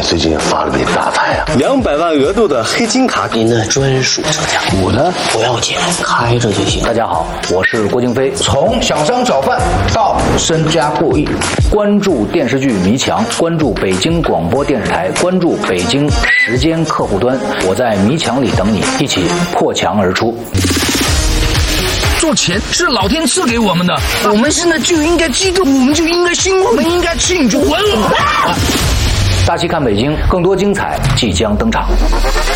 最近发了笔大财啊 ！200万额度的黑金卡， 您的专属车价， 我呢不要钱，开着就行。 大家好，我是郭京飞。 从小商小贩到身家过亿， 关注电视剧《迷墙》，关注北京广播电视台，关注北京时间客户端。我在迷墙里等你，一起破墙而出。 做钱是老天赐给我们的，我们现在就应该激动，我们就应该兴奋，我们应该庆祝。 大戏看北京，更多精彩即将登场。